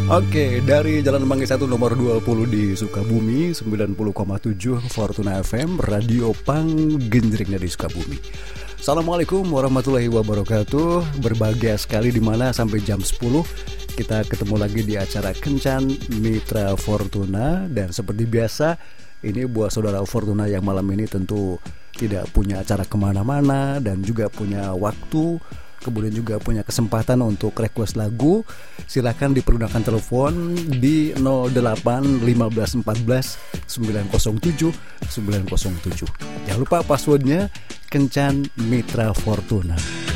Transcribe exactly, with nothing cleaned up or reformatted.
Oke, dari Jalan Mangga satu nomor dua puluh di Sukabumi, sembilan puluh koma tujuh Fortuna F M, Radio Panggenjring dari Sukabumi. Assalamualaikum warahmatullahi wabarakatuh. Berbahagia sekali dimana sampai jam sepuluh kita ketemu lagi di acara Kencan Mitra Fortuna. Dan seperti biasa, ini buat saudara Fortuna yang malam ini tentu tidak punya acara kemana-mana dan juga punya waktu, kemudian juga punya kesempatan untuk request lagu, silakan dipergunakan telepon di nol delapan lima belas empat belas sembilan nol tujuh sembilan nol tujuh. Jangan lupa passwordnya Kencan Mitra Fortuna.